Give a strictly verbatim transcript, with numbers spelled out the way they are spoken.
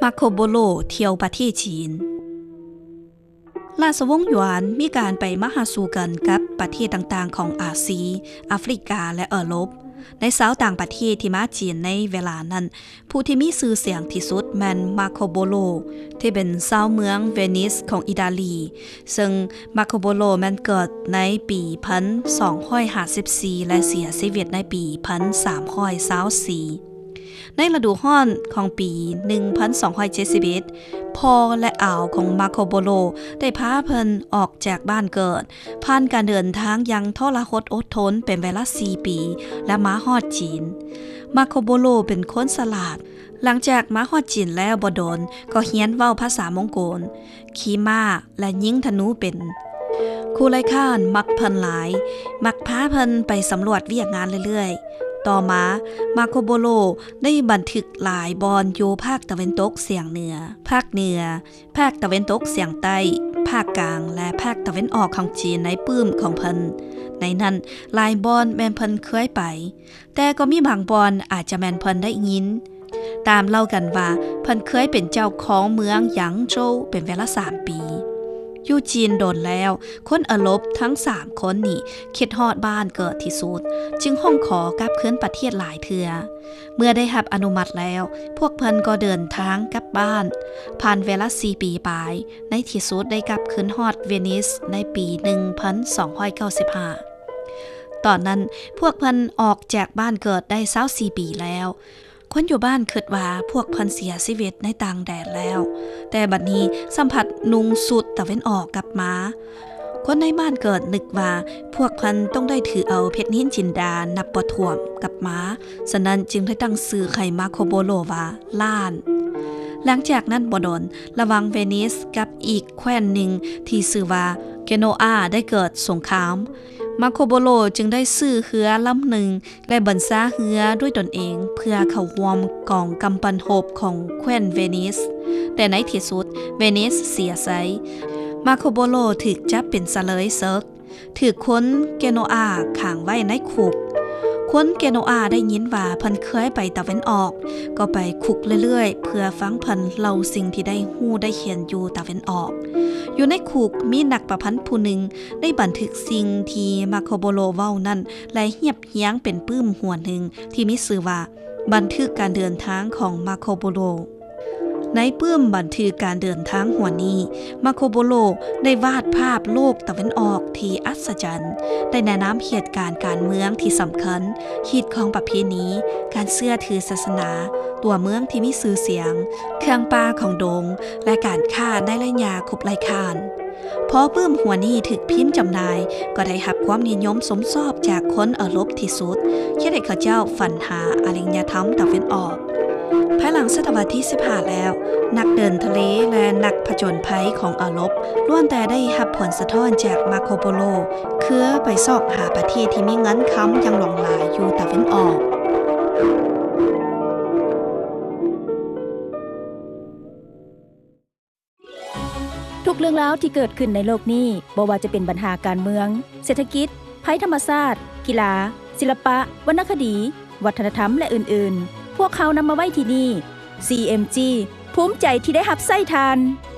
มาโคโบโลเที่ยวประเทศจีนราชวงศ์หยวนมีการไปมาหาสู่กันกับประเทศต่างๆของอาเซียแอฟริกาและยุโรปในสาวต่างประเทศที่มาจีนในเวลานั้นผู้ที่มีชื่อเสียงที่สุดแม่นมาโคโบโลที่เป็นชาวเมืองเวนิสของอิตาลีซึ่งมาโคโบโลแม่นเกิดในปีหนึ่งพันสองร้อยห้าสิบสี่และเสียชีวิตในปีหนึ่งพันสามร้อยยี่สิบสี่ในฤดูร้อนของปีหนึ่งพันสองร้อยเจ็ดสิบเอ็ดพ่อและอ่าวของมาโคโบโลได้พาเพิ่นออกจากบ้านเกิดผ่านการเดินทางยังทรหดอดทนเป็นเวลาสี่ปีและมาฮอดจีนมาโคโบโลเป็นคนฉลาดหลังจากมาฮอดจีนแล้วบ่โดนก็เรียนเว้าภาษามองโกลขี่ม้าและยิงธนูเป็นครูไลข้านมักเพิ่นหลายมักพาเพิ่นไปสำรวจเวียกงานเรื่อยๆต่อมามาโคโบโลได้บันทึกหลายบอนอยู่ภาคตะวันตกเฉียงเหนือภาคเหนือภาคตะวันตกเฉียงใต้ภาคกลางและภาคตะวันออกของจีนในปื้มของเพิ่นในนั้นหลายบอนแม่นเพิ่นเคยไปแต่ก็มีบางบอนอาจจะแม่นเพิ่นได้ยินตามเล่ากันว่าเพิ่นเคยเป็นเจ้าของเมืองหยางโจวเป็นเวลาสามปีอยู่จีนโดนแล้วคนอลบทั้งสามคนนี่คิดฮอดบ้านเกิดที่สุดจึงห้องขอกลับคืนประเทศหลายเทื่อเมื่อได้รับอนุมัติแล้วพวกเพิ่นก็เดินทางกลับบ้านผ่านเวลาสี่ปีปลายในที่สุดได้กลับคืนฮอดเวนิสในปีหนึ่งพันสองร้อยเก้าสิบห้าตอนนั้นพวกเพิ่นออกจากบ้านเกิดได้ยี่สิบสี่ปีแล้วคนอยู่บ้านคิดว่าพวกเพิ่นเสียชีวิตในต่างแดนแล้วแต่บัดนี้สัมผัสนุงสุดตะเว้นออกกลับมาคนในบ้านเกิดนึกว่าพวกเพิ่นต้องได้ถือเอาเพชรนินจินดานับบ่ถ้วนกลับมาฉะนั้นจึงได้ตั้งชื่อไขมาโคโบโลว่าล้านหลังจากนั้นบ่ดนระหว่างเวนิสกับอีกแคว้นหนึ่งที่ชื่อว่าเกโนอาได้เกิดสงครามมาโคโบโลจึงได้ซื้อเรือลำหนึ่งและบัญชาเรือด้วยตนเองเพื่อเข้าร่วมกองกำปั้นรบของแคว้นเวนิสแต่ในที่สุดเวนิสเสียใจมาโคโบโลถูกจับเป็นเสลยศึกถูกคนเกโนอาขังไว้ในคุกคนเกโนอาได้ยินว่าเพิ่นเคยไปตะวันออกก็ไปคุกเรื่อยๆเพื่อฟังเพิ่นเล่าสิ่งที่ได้ฮู้ได้เขียนอยู่ตะวันออกอยู่ในคุกมีนักประพันธ์ผู้หนึ่งได้บันทึกสิ่งที่มาโคโบโลเว้านั้นและเรียบเรียงเป็นปื้มหัวหนึ่งที่มีชื่อว่าบันทึกการเดินทางของมาโคโบโลในปื้มบันทึกการเดินทางหัวนี้มาโคโบโลได้วาดภาพโลกตะวันออกที่อัศจรรย์ได้แนะนำเหตุการณ์การเมืองที่สำคัญขีดของประเพณีการเชื่อถือศาสนาตัวเมืองที่มีชื่อเสียงเครื่องป่าของดงและการฆ่าในระยะคุบไล่คานพอปื้มหัวนี้ถึกพิมพ์จำหน่ายก็ได้รับความนิยมสมชอบจากคนอรบที่สุดที่ได้เขาเจ้าฝันหาอารยธรรมตะวันออกภายหลังศตวรรษที่สิบห้าแล้วนักเดินทะเลและนักผจญภัยของอรบล้วนแต่ได้รับผลสะท้อนจากมาโคโปโลคือไปซอกหาประเทศที่มีเงินค้ำยังหลงหลายอยู่ตะวันออกทุกเรื่องราวที่เกิดขึ้นในโลกนี้บ่ว่าจะเป็นปัญหาการเมืองเศรษฐกิจภัยธรรมชาติกีฬาศิลปะวรรณคดีวัฒนธรรมและอื่นๆพวกเขานำมาไว้ที่นี่ ซี เอ็ม จี ภูมิใจที่ได้รับใช้ทาน